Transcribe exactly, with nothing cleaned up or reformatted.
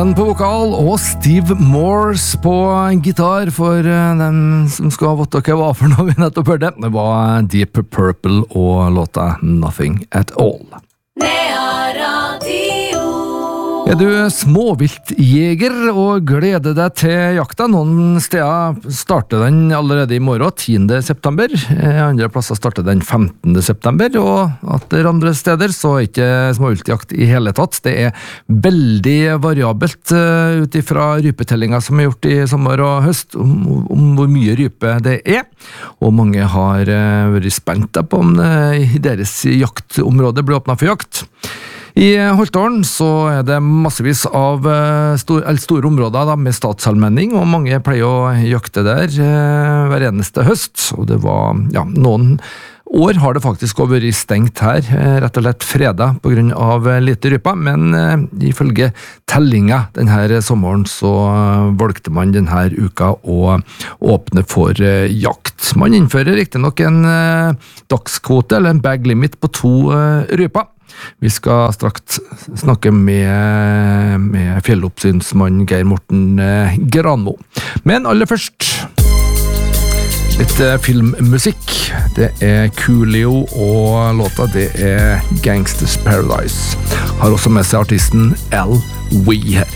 På vokal og Steve Morse på gitar for dem som skal vite hva var for noe vi nettopp hørte. Det var Deep Purple og låta Nothing at All. Er du småviltjeger og gleder deg til jakta? Noen steder starter den allerede i morgen, tiende september. Andre plasser starter den femtende september, og etter andre steder så er ikke småviltjakt i hele tatt. Det er veldig variabelt ut ifra rypetellinga som er gjort i sommer og høst, om, om hvor mye rype det er. Og mange har vært spent på om deres jaktområde blir åpnet for jakt. I Holtålen så er det massevis av stor, store områder da, med statsallmenning, og mange pleier å jakte der eh, hver eneste høst, og det var, ja, noen år har det faktisk vært stengt her, eh, rett og slett fredag på grunn av lite rypa, men eh, ifølge tellinga denne sommeren så valgte man denne uka å åpne for eh, jakt. Man innfører riktig nok en eh, dagskvote, eller en bag limit på to eh, ryper. Vi skal straks snakke med, med fjelloppsynsmann Geir Morten eh, Granmo. Men aller først litt eh, filmmusikk. Det er Coolio, og låta det er Gangsters Paradise. Har også med seg artisten L. Wee her.